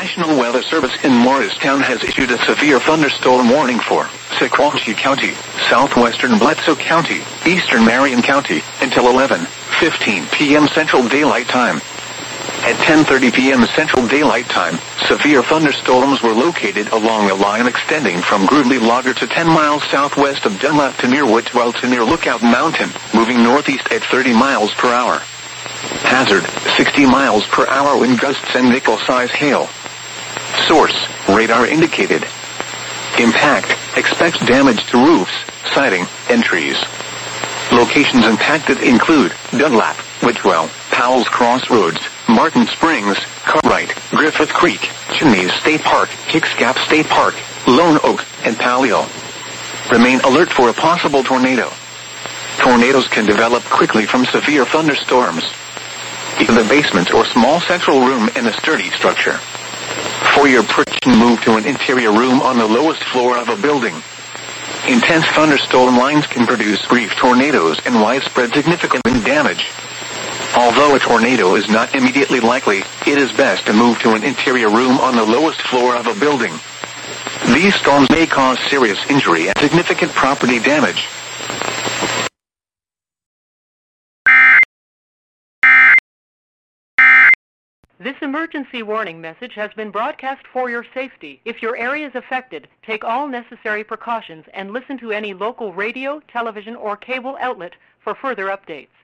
National Weather Service in Morristown has issued a severe thunderstorm warning for Sequatchie County, southwestern Bledsoe County, eastern Marion County, until 11:15 p.m. Central Daylight Time. At 10:30 p.m. Central Daylight Time, severe thunderstorms were located along a line extending from Groodley Lager to 10 miles southwest of Dunlap to near Whitwell to near Lookout Mountain, moving northeast at 30 miles per hour. Hazard, 60 miles per hour wind gusts and nickel-size hail. Source, radar indicated. Impact, expects damage to roofs, siding, and trees. Locations impacted include Dunlap, Whitwell, Powell's Crossroads, Martin Springs, Cartwright, Griffith Creek, Chimneys State Park, Hicks Gap State Park, Lone Oak, and Palio. Remain alert for a possible tornado. Tornadoes can develop quickly from severe thunderstorms. Either the basement or small central room in a sturdy structure. For your protection, move to an interior room on the lowest floor of a building. Intense thunderstorm lines can produce brief tornadoes and widespread significant wind damage. Although a tornado is not immediately likely, it is best to move to an interior room on the lowest floor of a building. These storms may cause serious injury and significant property damage. This emergency warning message has been broadcast for your safety. If your area is affected, take all necessary precautions and listen to any local radio, television, or cable outlet for further updates.